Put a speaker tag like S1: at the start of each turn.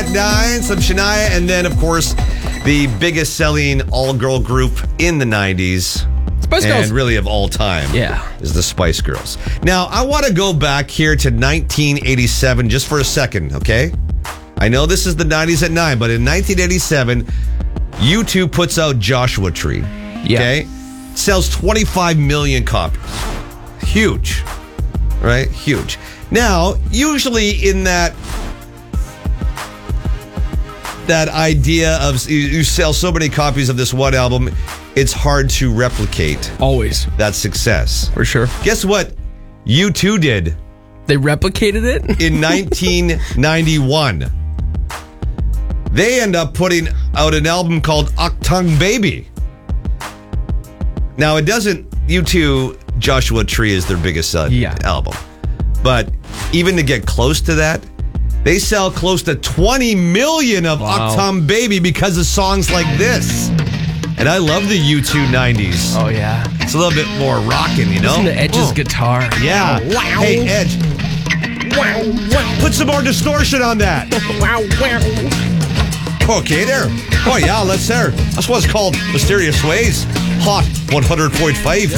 S1: 9, some Shania, and then, of course, the biggest selling all-girl group in the 90s.
S2: Spice Girls.
S1: And really of all time.
S2: Yeah.
S1: Is the Spice Girls. Now, I want to go back here to 1987 just for a second, okay? I know this is the 90s at 9, but in 1987, U2 puts out Joshua Tree.
S2: Yeah.
S1: Okay? Sells 25 million copies. Huge. Right? Huge. Now, usually in that idea of you sell so many copies of this one album, it's hard to replicate
S2: Always.
S1: that success.
S2: For sure.
S1: Guess what U2 did
S2: They replicated it?
S1: in 1991? They end up putting out an album called Achtung Baby. Now, it doesn't, U2, Joshua Tree is their biggest album. But even to get close to that, they sell close to 20 million of Achtung Baby because of songs like this. And I love the U2 90s.
S2: Oh, yeah.
S1: It's a little bit more rocking, you know?
S2: Listen to Edge's guitar.
S1: Yeah.
S2: Wow.
S1: Hey, Edge. Put some more distortion on that. Okay, there. Oh, yeah, let's there. That's what's called Mysterious Ways. Hot 100.5